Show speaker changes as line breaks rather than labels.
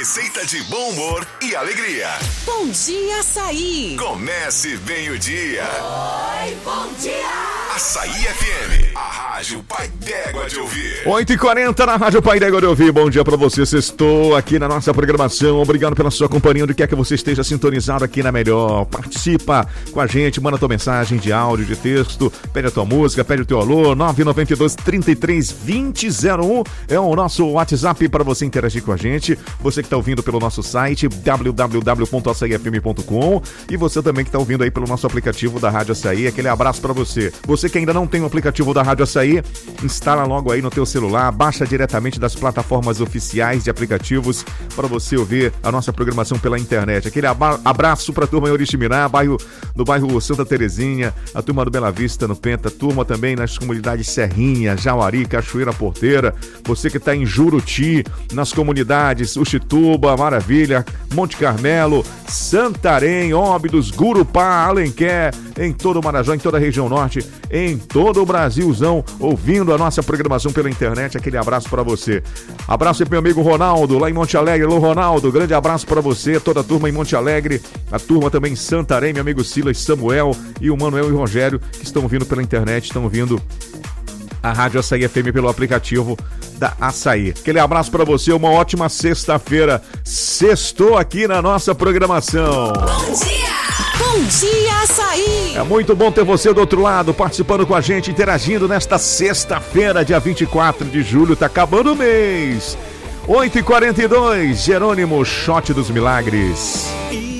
receita de bom humor e alegria.
Bom dia, Açaí.
Comece bem o dia.
Oi, bom dia.
Açaí FM, a rádio Pai d'Égua de ouvir.
8h40 na rádio Pai d'Égua de ouvir. Bom dia pra você, sextou aqui na nossa programação. Obrigado pela sua companhia, onde quer que você esteja sintonizado aqui na Melhor. Participa com a gente, manda tua mensagem de áudio, de texto, pede a tua música, pede o teu alô. 992-33-2001 é o nosso WhatsApp para você interagir com a gente. Você que está ouvindo pelo nosso site www.açaifm.com e você também que está ouvindo aí pelo nosso aplicativo da Rádio Açaí. Aquele abraço para você. Você que ainda não tem o aplicativo da Rádio Açaí, instala logo aí no teu celular, baixa diretamente das plataformas oficiais de aplicativos para você ouvir a nossa programação pela internet. Aquele abraço para a turma em Oriximiná, no bairro Santa Terezinha, a turma do Bela Vista no Penta, turma também nas comunidades Serrinha, Jauari, Cachoeira Porteira, você que está em Juruti, nas comunidades Uxituba, Maravilha, Monte Carmelo, Santarém, Óbidos, Gurupá, Alenquer, em todo o Marajó, em toda a região norte, em todo o Brasilzão, ouvindo a nossa programação pela internet. Aquele abraço para você. Abraço aí pro meu amigo Ronaldo, lá em Monte Alegre. Alô, Ronaldo, grande abraço para você, toda a turma em Monte Alegre, a turma também em Santarém, meu amigo Silas, Samuel e o Manuel e o Rogério, que estão vindo pela internet, estão vindo a Rádio Açaí FM pelo aplicativo da Açaí. Aquele abraço para você, uma ótima sexta-feira. Sextou aqui na nossa programação.
Bom dia! Bom dia, Açaí!
É muito bom ter você do outro lado, participando com a gente, interagindo nesta sexta-feira, dia 24 de julho, tá acabando o mês. 8h42, Jerônimo, Shot dos Milagres.